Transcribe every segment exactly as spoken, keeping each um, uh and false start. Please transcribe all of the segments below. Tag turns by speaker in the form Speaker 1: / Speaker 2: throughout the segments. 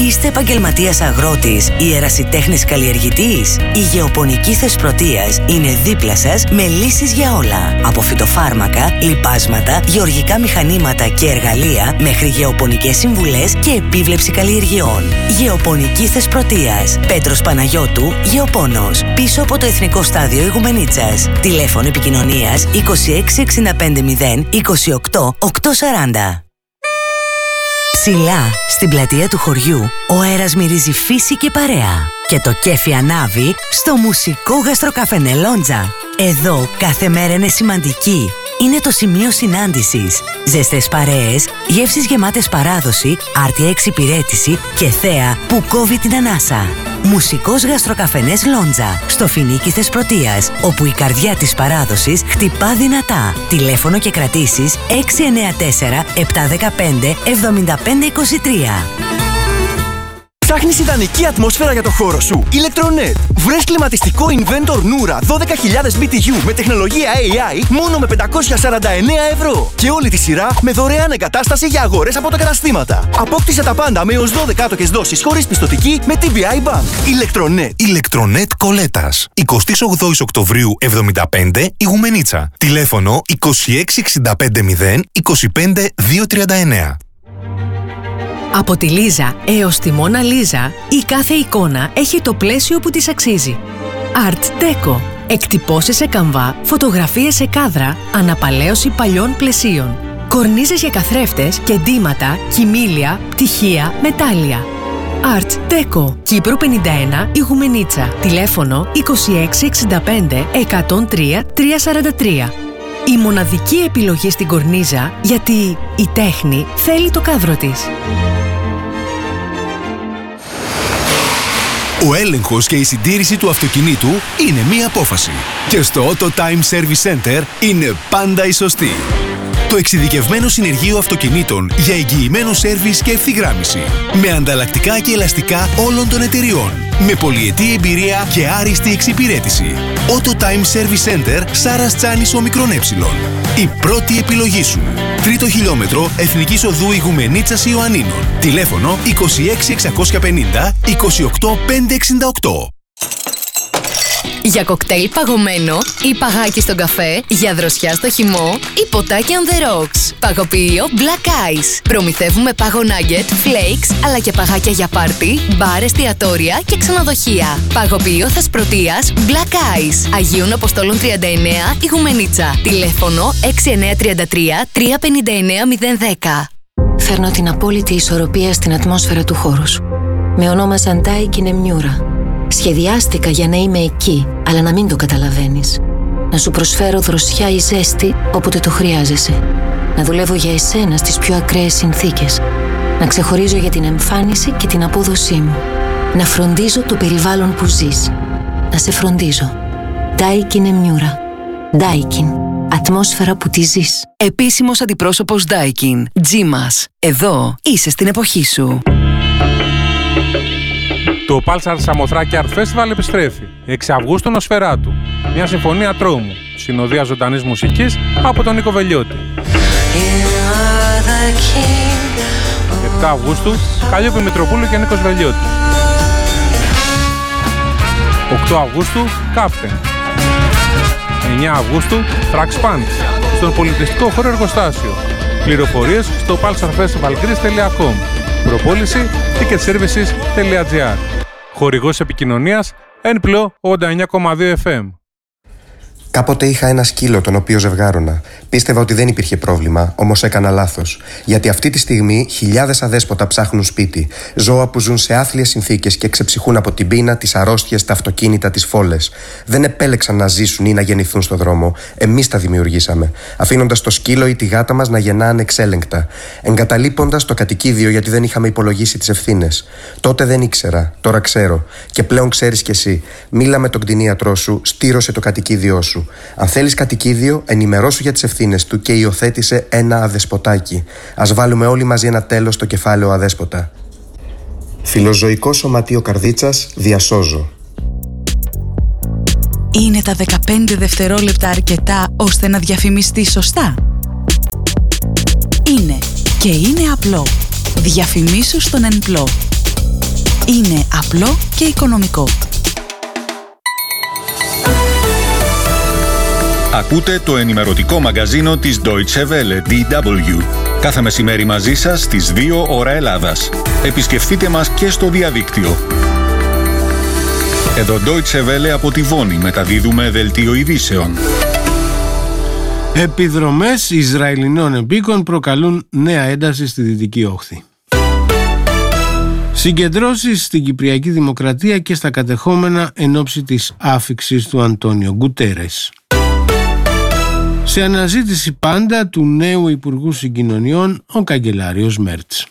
Speaker 1: Είστε επαγγελματίας αγρότης ή ερασιτέχνης καλλιεργητής? Η Γεωπονική Θεσπρωτείας είναι δίπλα σας με λύσεις για όλα. Από φυτοφάρμακα, λιπάσματα, γεωργικά μηχανήματα και εργαλεία μέχρι γεωπονικές συμβουλές και επίβλεψη καλλιεργειών. Γεωπονική Θεσπρωτείας. Πέτρος Παναγιώτου, Γεωπόνος. Πίσω από το Εθνικό Στάδιο Ηγουμενίτσας. Τηλέφωνο επικοινωνίας είκοσι έξι εξήντα πέντε μηδέν είκοσι οκτώ οκτακόσια σαράντα. Ψηλά, στην πλατεία του χωριού, ο αέρας μυρίζει φύση και παρέα. Και το κέφι ανάβει στο μουσικό γαστροκαφενέ Λόντζα. Εδώ κάθε μέρα είναι σημαντική. Είναι το σημείο συνάντησης. Ζεστές παρέες, γεύσεις γεμάτες παράδοση, άρτια εξυπηρέτηση και θέα που κόβει την ανάσα. Μουσικός γαστροκαφενές Λόντζα, στο Φοινίκι Θεσπρωτείας, όπου η καρδιά της παράδοσης χτυπά δυνατά. Τηλέφωνο και κρατήσεις έξι εννέα τέσσερα επτά ένα πέντε εβδομήντα πέντε είκοσι τρία.
Speaker 2: Ψάχνεις ιδανική ατμόσφαιρα για το χώρο σου? Ηλεκτρονέτ. Βρες κλιματιστικό Inventor Nura δώδεκα χιλιάδες μπι τι γιου με τεχνολογία έι άι μόνο με πεντακόσια σαράντα εννέα ευρώ. Και όλη τη σειρά με δωρεάν εγκατάσταση για αγορές από τα καταστήματα. Απόκτησε τα πάντα με έως δώδεκα άτοκες δόσεις χωρίς πιστωτική με τι βι άι Bank. Ηλεκτρονέτ.
Speaker 3: Ηλεκτρονέτ Κολέτας. εικοστή ογδόη Οκτωβρίου εβδομήντα πέντε Ηγουμενίτσα. Τηλέφωνο είκοσι έξι εξήντα πέντε μηδέν είκοσι πέντε διακόσια τριάντα εννέα.
Speaker 4: Από τη Λίζα έως τη Μόνα Λίζα, η κάθε εικόνα έχει το πλαίσιο που της αξίζει. Art Deco. Εκτυπώσεις σε καμβά, φωτογραφίες σε κάδρα, αναπαλαίωση παλιών πλαισίων. Κορνίζες για καθρέφτες και ντύματα, κοιμήλια, πτυχία, μετάλλια. Art Deco. Κύπρου πενήντα ένα, Ηγουμενίτσα. Τηλέφωνο είκοσι έξι εξήντα πέντε εκατόν τρία τριακόσια σαράντα τρία. Η μοναδική επιλογή στην κορνίζα, γιατί η τέχνη θέλει το κάδρο της.
Speaker 5: Ο έλεγχος και η συντήρηση του αυτοκινήτου είναι μία απόφαση. Και στο Auto Time Service Center είναι πάντα η σωστή. Το εξειδικευμένο συνεργείο αυτοκινήτων για εγγυημένο σέρβις και ευθυγράμμιση. Με ανταλλακτικά και ελαστικά όλων των εταιριών. Με πολυετή εμπειρία και άριστη εξυπηρέτηση. Auto Time Service Center Σάρας Τσάνης Ομικρόν Έψιλον. Η πρώτη επιλογή σου. Τρίτο χιλιόμετρο Εθνικής Οδού Ηγουμενίτσας Ιωαννίνων. Τηλέφωνο είκοσι έξι εξακόσια πενήντα είκοσι οκτώ πεντακόσια εξήντα οκτώ.
Speaker 6: Για κοκτέιλ παγωμένο ή παγάκι στον καφέ, για δροσιά στο χυμό ή ποτάκι on the rocks. Παγοποιείο Black Ice. Προμηθεύουμε πάγο nugget, flakes, αλλά και παγάκια για πάρτι, μπαρ, εστιατόρια και ξενοδοχεία. Παγοποιείο Θεσπρωτείας Black Ice. Αγίων Αποστόλων τριάντα εννέα, Ηγουμενίτσα. Τηλέφωνο έξι εννέα τρία τρία τρία πέντε εννέα μηδέν ένα μηδέν.
Speaker 7: Φέρνω την απόλυτη ισορροπία στην ατμόσφαιρα του χώρου σου. Με ονόμασαν Daikin Emmiura. Σχεδιάστηκα για να είμαι εκεί, αλλά να μην το καταλαβαίνεις. Να σου προσφέρω δροσιά ή ζέστη όποτε το χρειάζεσαι. Να δουλεύω για εσένα στις πιο ακραίες συνθήκες. Να ξεχωρίζω για την εμφάνιση και την απόδοσή μου. Να φροντίζω το περιβάλλον που ζεις. Να σε φροντίζω. Daikin Emmiura. Daikin. Ατμόσφαιρα που τη ζεις.
Speaker 4: Επίσημος αντιπρόσωπος Daikin. Τζίμας. Εδώ είσαι στην εποχή σου.
Speaker 8: Το Pulsar Σαμοθράκη Art Festival επιστρέφει. έξι Αυγούστου Νοσφαιράτου. Μια συμφωνία τρόμου. Συνοδεία ζωντανής μουσικής από τον Νίκο Βελιώτη. επτά Αυγούστου Καλλιόπη Μητροπούλου και Νίκος Βελιώτης. οκτώ Αυγούστου Captain. εννέα Αυγούστου Trax Punch. Στον πολιτιστικό χώρο εργοστάσιο. Πληροφορίες στο pulsar festival greece τελεία com. Προπόληση ticket services τελεία gr. Χορηγός επικοινωνίας Ενπλο ογδόντα εννέα κόμμα δύο εφ εμ.
Speaker 9: Κάποτε είχα ένα σκύλο τον οποίο ζευγάρωνα. Πίστευα ότι δεν υπήρχε πρόβλημα, όμως έκανα λάθος. Γιατί αυτή τη στιγμή χιλιάδες αδέσποτα ψάχνουν σπίτι. Ζώα που ζουν σε άθλιες συνθήκες και ξεψυχούν από την πείνα, τις αρρώστιες, τα αυτοκίνητα, τις φόλες. Δεν επέλεξαν να ζήσουν ή να γεννηθούν στον δρόμο. Εμείς τα δημιουργήσαμε. Αφήνοντας το σκύλο ή τη γάτα μας να γεννά ανεξέλεγκτα. Εγκαταλείποντας το κατοικίδιο γιατί δεν είχαμε υπολογίσει τις ευθύνες. Τότε δεν ήξερα, τώρα ξέρω. Και πλέον ξέρεις κι εσύ. Μίλα με τον κτηνίατρό σου, στήρωσε το κατοικίδιό σου. Αν θέλεις κατοικίδιο, ενημερώσου για τις ευθύνες του και υιοθέτησε ένα αδεσποτάκι. Ας βάλουμε όλοι μαζί ένα τέλος στο κεφάλαιο αδέσποτα. Φιλοζωικό Σωματείο Καρδίτσας, διασώζω.
Speaker 10: Είναι τα δεκαπέντε δευτερόλεπτα αρκετά ώστε να διαφημιστεί σωστά? Είναι και είναι απλό. Διαφημίσου στον Ενπλό. Είναι απλό και οικονομικό.
Speaker 11: Ακούτε το ενημερωτικό μαγκαζίνο της Deutsche Welle, ντι ντάμπλιου. Κάθε μεσημέρι μαζί σας στις δύο ώρα Ελλάδας. Επισκεφτείτε μας και στο διαδίκτυο. Εδώ Deutsche Welle από τη Βόνη μεταδίδουμε δελτίο ειδήσεων.
Speaker 12: Επιδρομές Ισραηλινών επίκων προκαλούν νέα ένταση στη Δυτική Όχθη. Συγκεντρώσεις στην Κυπριακή Δημοκρατία και στα κατεχόμενα εν ώψη της άφιξης του Αντώνιο Γκουτέρες. Σε αναζήτηση πάντα του νέου Υπουργού Συγκοινωνιών, ο καγκελάριος Μέρτς.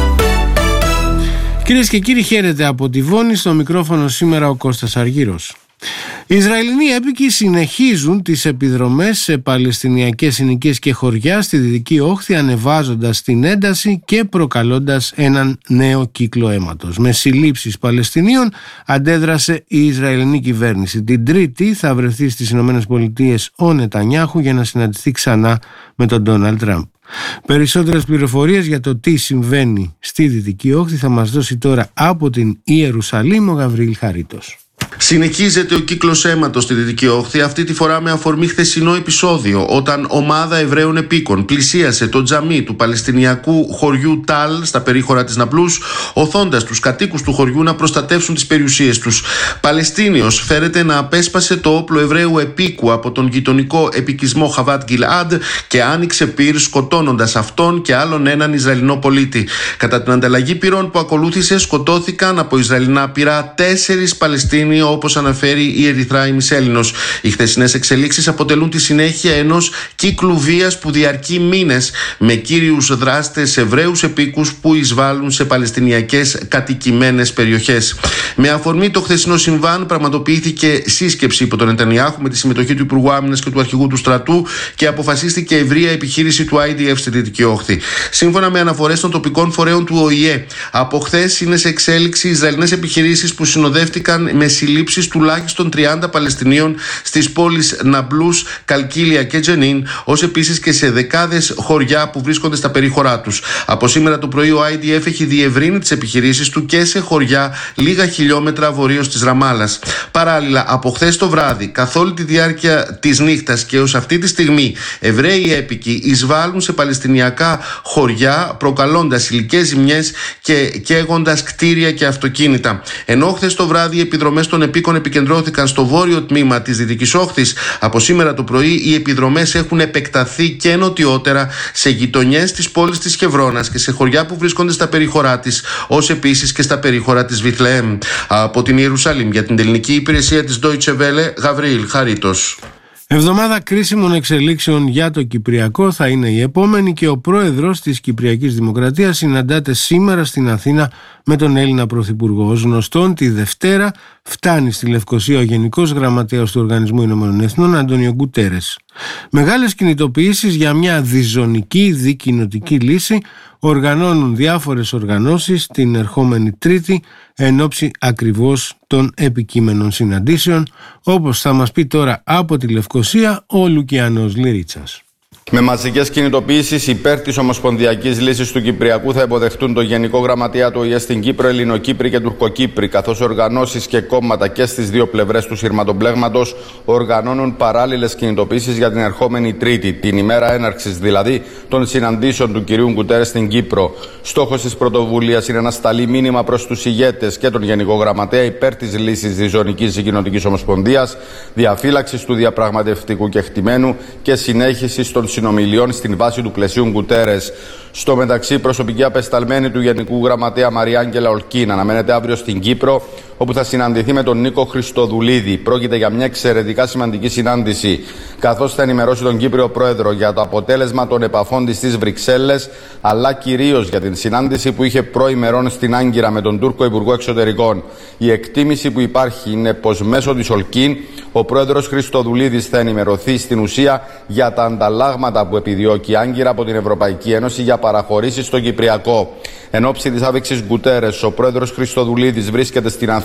Speaker 12: Κυρίες και κύριοι, χαίρετε από τη Βόνη, στο μικρόφωνο σήμερα ο Κώστας Αργύρος. Οι Ισραηλινοί έπικοι συνεχίζουν τις επιδρομές σε παλαιστινιακές συνοικίες και χωριά στη Δυτική Όχθη, ανεβάζοντας την ένταση και προκαλώντας έναν νέο κύκλο αίματος. Με συλλήψεις Παλαιστινίων αντέδρασε η Ισραηλινή κυβέρνηση. Την Τρίτη θα βρεθεί στις Ηνωμένες Πολιτείες ο Νετανιάχου για να συναντηθεί ξανά με τον Ντόναλντ Τραμπ. Περισσότερες πληροφορίες για το τι συμβαίνει στη Δυτική Όχθη θα μας δώσει τώρα από την Ιερουσαλήμ ο Γαβριήλ Χαρίτος.
Speaker 13: Συνεχίζεται ο κύκλος αίματος στη Δυτική Όχθη, αυτή τη φορά με αφορμή χθεσινό επεισόδιο, όταν ομάδα Εβραίων επίκων πλησίασε το τζαμί του Παλαιστινιακού χωριού Τάλ στα περίχωρα της Ναπλούς, οθώντας τους κατοίκους του χωριού να προστατεύσουν τις περιουσίες τους. Παλαιστίνιος φέρεται να απέσπασε το όπλο Εβραίου επίκου από τον γειτονικό επικισμό Χαβάτ Γκιλάντ και άνοιξε πυρ, σκοτώνοντας αυτόν και άλλον έναν Ισραηλινό πολίτη. Κατά την ανταλλαγή πυρών που ακολούθησε, σκοτώθηκαν από Ισραηλινά πυρά τέσσερις Παλαιστίνοι, όπως αναφέρει η Ερυθρά Ημισέλληνος. Οι χθεσινές εξελίξεις αποτελούν τη συνέχεια ενός κύκλου βίας που διαρκεί μήνες, με κύριους δράστες Εβραίους επίκους που εισβάλλουν σε παλαιστινιακές κατοικημένες περιοχές. Με αφορμή το χθεσινό συμβάν, πραγματοποιήθηκε σύσκεψη υπό τον Νετανιάχου με τη συμμετοχή του Υπουργού Άμυνας και του Αρχηγού του Στρατού και αποφασίστηκε ευρεία επιχείρηση του άι ντι εφ στη Δυτική Όχθη. Σύμφωνα με αναφορές των τοπικών φορέων του Ο Η Ε, από χθες είναι σε εξέλιξη Ισραηλινές επιχειρήσεις που συνοδεύτηκαν με συλλήψεις τουλάχιστον τριάντα Παλαιστινίων στις πόλεις Ναμπλούς, Καλκίλια και Τζενίν, ως επίσης και σε δεκάδες χωριά που βρίσκονται στα περίχωρά τους. Από σήμερα το πρωί ο άι ντι εφ έχει διευρύνει τις επιχειρήσεις του και σε χωριά λίγα χιλιόμετρα βορείως της Ραμάλας. Παράλληλα, από χθες το βράδυ, καθ' όλη τη διάρκεια της νύχτας και ως αυτή τη στιγμή, Εβραίοι έπικοι εισβάλλουν σε παλαιστινιακά χωριά, προκαλώντας υλικές ζημιές και καίγοντας κτίρια και αυτοκίνητα. Ενώ χθες το βράδυ οι επιδρομές των επίκων επικεντρώθηκαν στο βόρειο τμήμα της Δυτικής Όχθης, από σήμερα το πρωί οι επιδρομές έχουν επεκταθεί και νοτιότερα σε γειτονιές της πόλης της Χευρώνας και σε χωριά που βρίσκονται στα περίχωρά της, ως επίσης και στα περίχωρα της Βιθλεέμ. Από την Ιερουσαλήμ για την ελληνική υπηρεσία της Deutsche Welle, Γαβριήλ Χαρίτος.
Speaker 12: Εβδομάδα κρίσιμων εξελίξεων για το Κυπριακό θα είναι η επόμενη και ο πρόεδρος της Κυπριακής Δημοκρατίας συναντάται σήμερα στην Αθήνα με τον Έλληνα Πρωθυπουργό. Ως γνωστόν, τη Δευτέρα φτάνει στη Λευκοσία ο Γενικός Γραμματέας του Οργανισμού Ηνωμένων Εθνών, Αντώνιο Γκουτέρες. Μεγάλες κινητοποιήσεις για μια διζωνική δικοινοτική λύση οργανώνουν διάφορες οργανώσεις την ερχόμενη Τρίτη εν ώψη ακριβώς των επικείμενων συναντήσεων, όπως θα μας πει τώρα από τη Λευκοσία ο Λουκιανός Λυρίτσας.
Speaker 14: Με μαζικές κινητοποιήσεις υπέρ της Ομοσπονδιακής Λύσης του Κυπριακού θα υποδεχτούν το Γενικό Γραμματεία του Ο Η Ε στην Κύπρο, Ελληνοκύπροι και Τουρκοκύπροι, καθώς οργανώσεις και κόμματα και στις δύο πλευρές του σειρματοπλέγματος οργανώνουν παράλληλες κινητοποιήσεις για την ερχόμενη Τρίτη, την ημέρα έναρξης δηλαδή των συναντήσεων του κυρίου Γκουτέρες στην Κύπρο. Στόχος της πρωτοβουλίας είναι να σταλεί μήνυμα προς τους ηγέτες και τον Γενικό Γραμματέα υπέρ της λύσης της Ζωνικής Συγκοινοτικής Ομοσπονδίας, διαφύλαξης του διαπραγματευτικού κεκτημένου και συνέχισης των συνομιλιών στην βάση του πλαισίου Γκουτέρες. Στο μεταξύ, προσωπική απεσταλμένη του Γενικού Γραμματέα Μαριάγγελα Ολκίν αναμένεται αύριο στην Κύπρο, όπου θα συναντηθεί με τον Νίκο Χριστοδουλίδη. Πρόκειται για μια εξαιρετικά σημαντική συνάντηση, καθώς θα ενημερώσει τον Κύπριο Πρόεδρο για το αποτέλεσμα των επαφών της στις Βρυξέλλες, αλλά κυρίως για την συνάντηση που είχε προημερών στην Άγκυρα με τον Τούρκο Υπουργό Εξωτερικών. Η εκτίμηση που υπάρχει είναι πως μέσω της Ολκίν ο Πρόεδρος Χριστοδουλίδης θα ενημερωθεί στην ουσία για τα ανταλλάγματα που επιδιώκει η Άγκυρα από την Ευρωπαϊκή Ένωση για παραχωρήσεις στο Κυπριακό. Εν ώψη της άφιξης Γκουτέρες, ο Πρόεδρος Χριστοδουλίδης βρίσκεται στην Αθήνα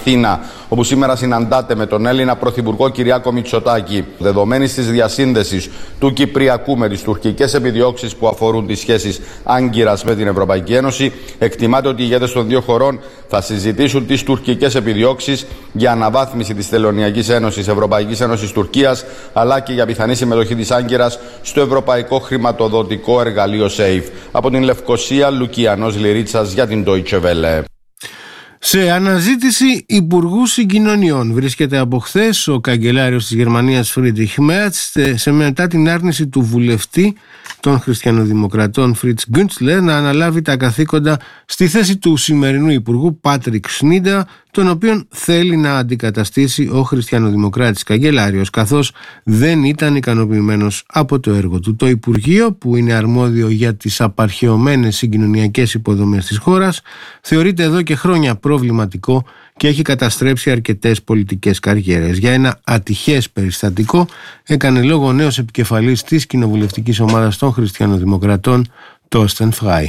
Speaker 14: Αθήνα, όπου σήμερα συναντάται με τον Έλληνα Πρωθυπουργό Κυριάκο Μητσοτάκη. Δεδομένης της διασύνδεσης του Κυπριακού με τις τουρκικές επιδιώξεις που αφορούν τις σχέσεις Άγκυρας με την Ευρωπαϊκή Ένωση, εκτιμάται ότι οι ηγέτες των δύο χωρών θα συζητήσουν τις τουρκικές επιδιώξεις για αναβάθμιση της Τελωνειακής Ένωσης Ευρωπαϊκής Ένωσης Τουρκίας, αλλά και για πιθανή συμμετοχή της Άγκυρας στο Ευρωπαϊκό Χρηματοδοτικό Εργαλείο SAFE. Από την Λευκοσία, Λουκιανός Λυρίτσας για την Deutsche Welle.
Speaker 12: Σε αναζήτηση υπουργού συγκοινωνιών βρίσκεται από χθες ο καγκελάριος της Γερμανίας Φρίντριχ Μέρτς, σε μετά την άρνηση του βουλευτή των χριστιανοδημοκρατών Φριτς Γκούντσλερ να αναλάβει τα καθήκοντα στη θέση του σημερινού υπουργού Πάτρικ Σνίντα, τον οποίον θέλει να αντικαταστήσει ο χριστιανοδημοκράτης καγκελάριος, καθώς δεν ήταν ικανοποιημένος από το έργο του. Το Υπουργείο, που είναι αρμόδιο για τις απαρχαιωμένες συγκοινωνιακές υποδομές της χώρας, θεωρείται εδώ και χρόνια προβληματικό και έχει καταστρέψει αρκετές πολιτικές καριέρες. Για ένα ατυχές περιστατικό έκανε λόγο ο νέος επικεφαλής της κοινοβουλευτικής ομάδας των χριστιανοδημοκρατών, Τόρστεν Φράι.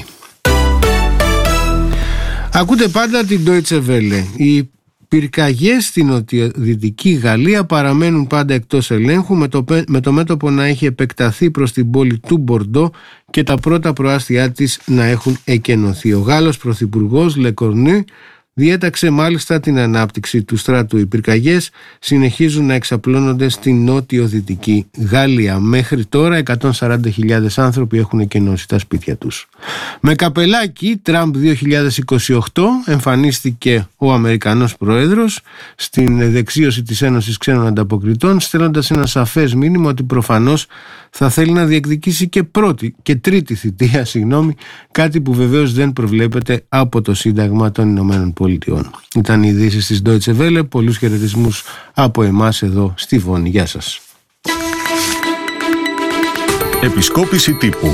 Speaker 12: Ακούτε πάντα την Deutsche Welle. Οι πυρκαγιές στην νοτιοδυτική Γαλλία παραμένουν πάντα εκτός ελέγχου, με το, με το μέτωπο να έχει επεκταθεί προς την πόλη του Μπορντό και τα πρώτα προάστια της να έχουν εκενωθεί. Ο Γάλλος πρωθυπουργός Λε Κορνού διέταξε μάλιστα την ανάπτυξη του στράτου. Οι πυρκαγιές συνεχίζουν να εξαπλώνονται στην νότιο-δυτική Γαλλία. Μέχρι τώρα εκατόν σαράντα χιλιάδες άνθρωποι έχουν εκενώσει τα σπίτια τους. Με καπελάκι Τραμπ δύο χιλιάδες είκοσι οκτώ εμφανίστηκε ο Αμερικανός Πρόεδρος στην δεξίωση της Ένωσης Ξένων Ανταποκριτών, στέλνοντας ένα σαφές μήνυμα ότι προφανώς θα θέλει να διεκδικήσει και πρώτη και τρίτη θητεία, συγγνώμη, κάτι που βεβαίως δεν προβλέπεται από το Σύνταγμα των Ηνωμένων Πολιτειών. Ήταν οι ειδήσεις της Deutsche Welle. Πολλούς χαιρετισμούς από εμάς εδώ στη Βόνη. Γεια σας.
Speaker 11: Επισκόπηση τύπου.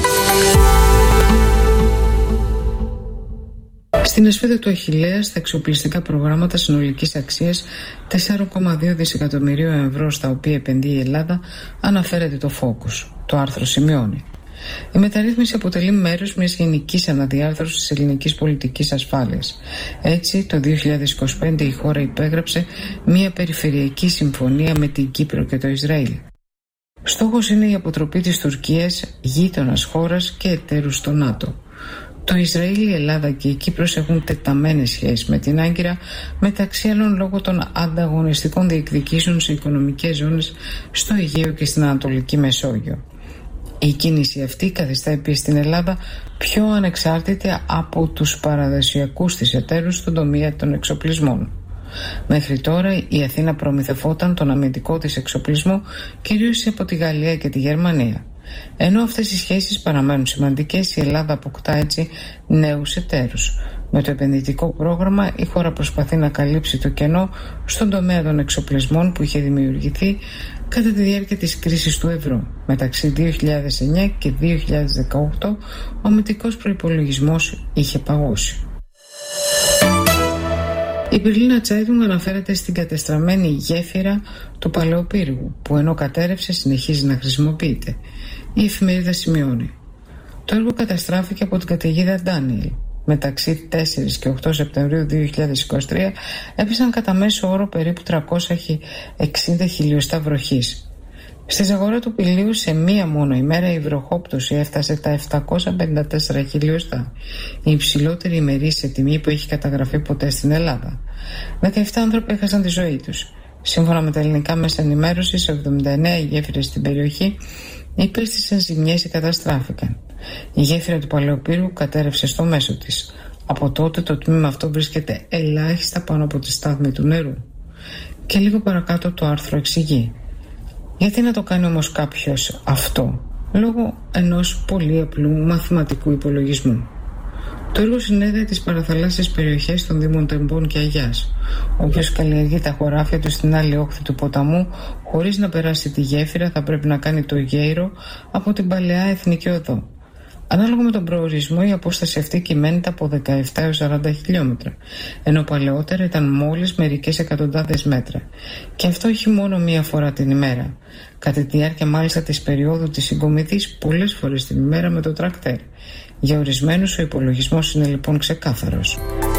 Speaker 15: Στην ασφίδα του Αχιλλέας, στα εξοπλιστικά προγράμματα συνολικής αξίας τέσσερα κόμμα δύο δισεκατομμυρίων ευρώ, στα οποία επενδύει η Ελλάδα, αναφέρεται το Focus. Το άρθρο σημειώνει: η μεταρρύθμιση αποτελεί μέρος μιας γενικής αναδιάρθρωσης της ελληνικής πολιτικής ασφάλειας. Έτσι, το δύο χιλιάδες είκοσι πέντε η χώρα υπέγραψε μια περιφερειακή συμφωνία με την Κύπρο και το Ισραήλ. Στόχος είναι η αποτροπή της Τουρκίας, γείτονας χώρας και εταίρους στο ΝΑΤΟ. Το Ισραήλ, η Ελλάδα και η Κύπρος έχουν τεταμένες σχέσεις με την Άγκυρα, μεταξύ άλλων λόγω των ανταγωνιστικών διεκδικήσεων σε οικονομικές ζώνες στο Αιγαίο και στην Ανατολική Μεσόγειο. Η κίνηση αυτή καθιστά επίσης την Ελλάδα πιο ανεξάρτητη από τους παραδοσιακούς της εταίρους στον τομέα των εξοπλισμών. Μέχρι τώρα η Αθήνα προμηθευόταν τον αμυντικό της εξοπλισμό κυρίως από τη Γαλλία και τη Γερμανία. Ενώ αυτές οι σχέσεις παραμένουν σημαντικές, η Ελλάδα αποκτά έτσι νέους εταίρους. Με το επενδυτικό πρόγραμμα η χώρα προσπαθεί να καλύψει το κενό στον τομέα των εξοπλισμών που είχε δημιουργηθεί κατά τη διάρκεια της κρίσης του ευρώ. Μεταξύ δύο χιλιάδες εννιά και δύο χιλιάδες δεκαοκτώ ο αμυντικός προϋπολογισμός είχε παγώσει. Η Berliner Zeitung αναφέρεται στην κατεστραμμένη γέφυρα του Παλαιοπύργου, που ενώ κατέρευσε συνεχίζει να χρησιμοποιείται. Η εφημερίδα σημειώνει: το έργο καταστράφηκε από την καταιγίδα Ντάνιελ. Μεταξύ τέσσερις και οκτώ Σεπτεμβρίου δύο χιλιάδες είκοσι τρία έπεσαν κατά μέσο όρο περίπου τριακόσια εξήντα χιλιοστά βροχής. Στη Ζαγορά του Πηλίου σε μία μόνο ημέρα η βροχόπτωση έφτασε τα επτακόσια πενήντα τέσσερα χιλιοστά, η υψηλότερη ημερήσια τιμή που έχει καταγραφεί ποτέ στην Ελλάδα. δεκαεπτά άνθρωποι έχασαν τη ζωή τους. Σύμφωνα με τα ελληνικά μέσα ενημέρωσης, εβδομήντα εννέα γέφυρες στην περιοχή υπέστησαν ζημιές ή καταστράφηκαν. Η γέφυρα του Παλαιοπύργου κατέρευσε στο μέσο της. Από τότε το τμήμα αυτό βρίσκεται ελάχιστα πάνω από τη στάθμη του νερού. Και λίγο παρακάτω το άρθρο εξηγεί: γιατί να το κάνει όμως κάποιος αυτό? Λόγω ενός πολύ απλού μαθηματικού υπολογισμού. Το έργο συνέδεε τις παραθαλάσσιες περιοχές των Δήμων Τεμπών και Αγιάς. Όποιος καλλιεργεί τα χωράφια του στην άλλη όχθη του ποταμού χωρίς να περάσει τη γέφυρα θα πρέπει να κάνει το γέιρο από την παλαιά Εθνική Οδό. Ανάλογα με τον προορισμό, η απόσταση αυτή κυμαίνεται από δεκαεπτά έως σαράντα χιλιόμετρα, ενώ παλαιότερα ήταν μόλις μερικές εκατοντάδες μέτρα. Και αυτό όχι μόνο μία φορά την ημέρα. Κατά τη διάρκεια μάλιστα της περίοδου της συγκομιδής, πολλές φορές την ημέρα με το τρακτέρ. Για ορισμένους ο υπολογισμός είναι λοιπόν ξεκάθαρος.